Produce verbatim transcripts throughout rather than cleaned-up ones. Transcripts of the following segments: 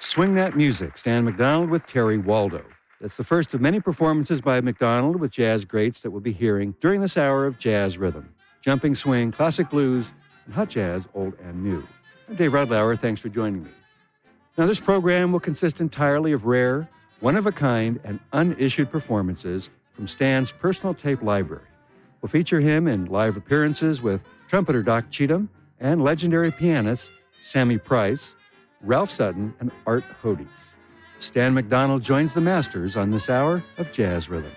Swing That Music, Stan McDonald with Terry Waldo. That's the first of many performances by McDonald with jazz greats that we'll be hearing during this hour of Jazz Rhythm. Jumping swing, classic blues, and hot jazz, old and new. I'm Dave Rudlauer. Thanks for joining me. Now, this program will consist entirely of rare, one-of-a-kind, and unissued performances from Stan's personal tape library. We'll feature him in live appearances with trumpeter Doc Cheatham and legendary pianists Sammy Price, Ralph Sutton, and Art Hodes. Stan McDonald joins the masters on this hour of Jazz Rhythm.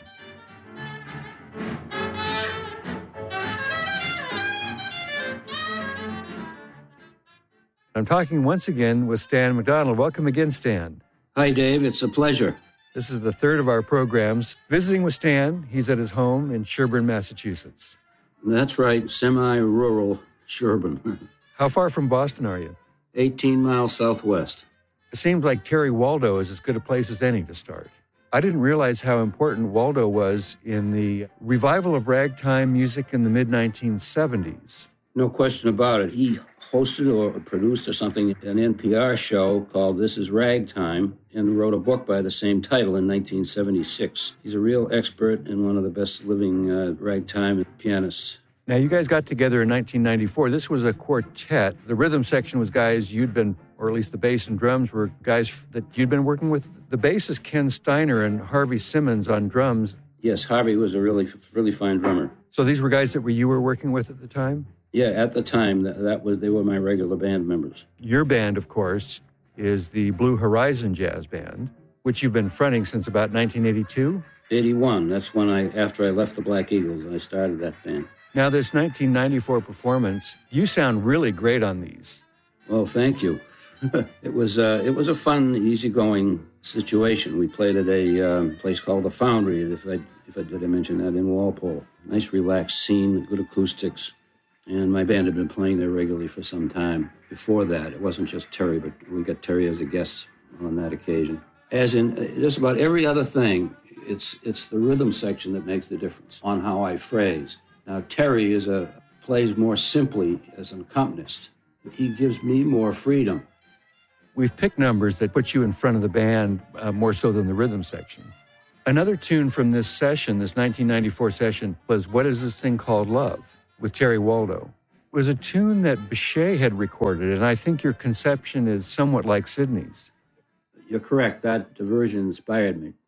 I'm talking once again with Stan McDonald. Welcome again, Stan. Hi, Dave. It's a pleasure. This is the third of our programs. Visiting with Stan, he's at his home in Sherborn, Massachusetts. That's right, semi-rural Sherborn. How far from Boston are you? eighteen miles southwest. It seems like Terry Waldo is as good a place as any to start. I didn't realize how important Waldo was in the revival of ragtime music in the mid nineteen seventies. No question about it. He hosted or produced or something an N P R show called This Is Ragtime and wrote a book by the same title in nineteen seventy-six. He's a real expert and one of the best living uh, ragtime pianists. Now, you guys got together in nineteen ninety-four. This was a quartet. The rhythm section was guys you'd been, or at least the bass and drums were guys that you'd been working with. The bass is Ken Steiner and Harvey Simmons on drums. Yes, Harvey was a really, really fine drummer. So these were guys that were you were working with at the time? Yeah, at the time, that, that was they were my regular band members. Your band, of course, is the Blue Horizon Jazz Band, which you've been fronting since about nineteen eighty-two? eighty-one. That's when I, after I left the Black Eagles, I started that band. Now, this nineteen ninety-four performance, you sound really great on these. Well, thank you. It was uh, it was a fun, easygoing situation. We played at a um, place called the Foundry, if I if I did I mention that, in Walpole. Nice, relaxed scene, good acoustics, and my band had been playing there regularly for some time. Before that, it wasn't just Terry, but we got Terry as a guest on that occasion. As in uh, just about every other thing, it's it's the rhythm section that makes the difference on how I phrase. Now, Terry is a plays more simply as an accompanist. He gives me more freedom. We've picked numbers that put you in front of the band uh, more so than the rhythm section. Another tune from this session, this nineteen ninety-four session, was What Is This Thing Called Love with Terry Waldo. It was a tune that Bechet had recorded, and I think your conception is somewhat like Sidney's. You're correct. That version inspired me.